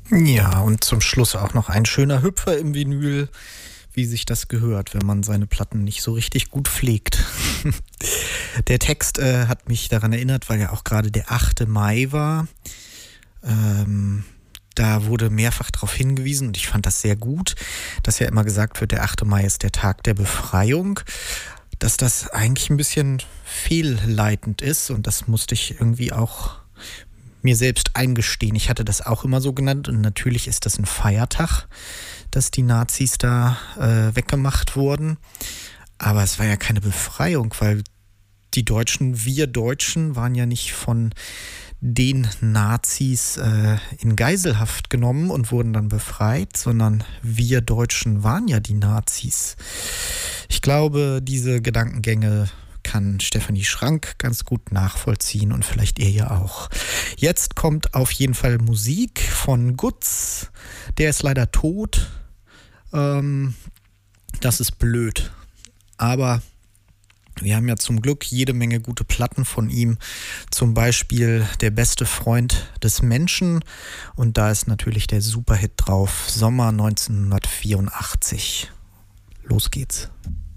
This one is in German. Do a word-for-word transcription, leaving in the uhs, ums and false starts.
Ja, und zum Schluss auch noch ein schöner Hüpfer im Vinyl, wie sich das gehört, wenn man seine Platten nicht so richtig gut pflegt. Der Text äh, hat mich daran erinnert, weil ja auch gerade der achte Mai war. Ähm, da wurde mehrfach darauf hingewiesen und ich fand das sehr gut, dass ja immer gesagt wird, der achte Mai ist der Tag der Befreiung. Dass das eigentlich ein bisschen fehlleitend ist und das musste ich irgendwie auch mir selbst eingestehen. Ich hatte das auch immer so genannt und natürlich ist das ein Feiertag, dass die Nazis da äh, weggemacht wurden. Aber es war ja keine Befreiung, weil die Deutschen, wir Deutschen waren ja nicht von den Nazis äh, in Geiselhaft genommen und wurden dann befreit, sondern wir Deutschen waren ja die Nazis. Ich glaube, diese Gedankengänge kann Stefanie Schrank ganz gut nachvollziehen und vielleicht ihr ja auch. Jetzt kommt auf jeden Fall Musik von Gutz. Der ist leider tot. Ähm, das ist blöd. Aber wir haben ja zum Glück jede Menge gute Platten von ihm. Zum Beispiel Der beste Freund des Menschen. Und da ist natürlich der Superhit drauf. Sommer neunzehnhundertvierundachtzig. Los geht's.